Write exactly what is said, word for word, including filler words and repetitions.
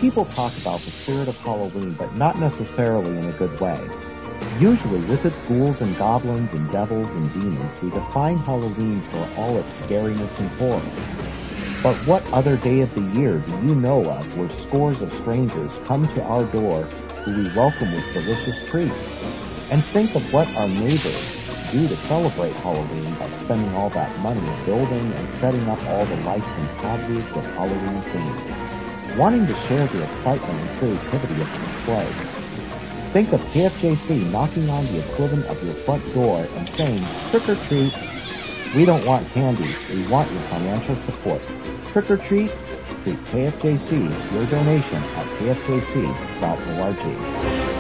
People talk about the spirit of Halloween, but not necessarily in a good way. Usually, with its ghouls and goblins and devils and demons, we define Halloween for all its scariness and horror. But what other day of the year do you know of where scores of strangers come to our door who we welcome with delicious treats? And think of what our neighbors do to celebrate Halloween by spending all that money building and setting up all the lights and hazards with Halloween themes, wanting to share the excitement and creativity of the display. Think of K F J C knocking on the equivalent of your front door and saying, "Trick or treat, we don't want candy, we want your financial support. Trick or treat, treat K F J C, your donation at k f j c dot org."